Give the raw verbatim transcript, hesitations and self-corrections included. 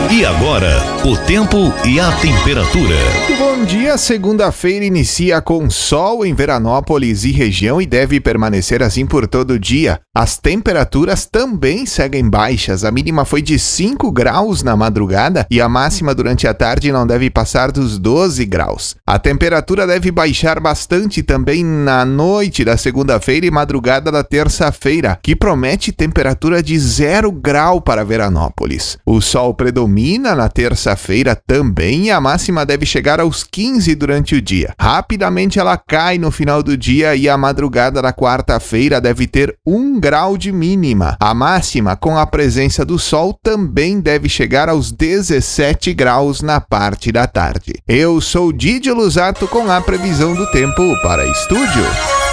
E agora, o tempo e a temperatura. Bom dia, segunda-feira inicia com sol em Veranópolis e região e deve permanecer assim por todo o dia. As temperaturas também seguem baixas, a mínima foi de cinco graus na madrugada e a máxima durante a tarde não deve passar dos doze graus. A temperatura deve baixar bastante também na noite da segunda-feira e madrugada da terça-feira, que promete temperatura de zero grau para Veranópolis. O sol predomina na terça-feira também e a máxima deve chegar aos quinze durante o dia. Rapidamente ela cai no final do dia e a madrugada da quarta-feira deve ter um grau de mínima. A máxima, com a presença do sol, também deve chegar aos dezessete graus na parte da tarde. Eu sou Didio Luzato com a previsão do tempo para Estúdio.